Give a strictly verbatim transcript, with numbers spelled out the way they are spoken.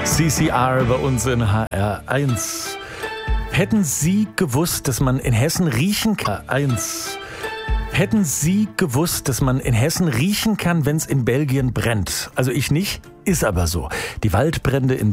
C C R bei uns in H R eins. Hätten Sie gewusst, dass man in Hessen riechen kann? eins. Hätten Sie gewusst, dass man in Hessen riechen kann, wenn es in Belgien brennt? Also ich nicht, ist aber so. Die Waldbrände in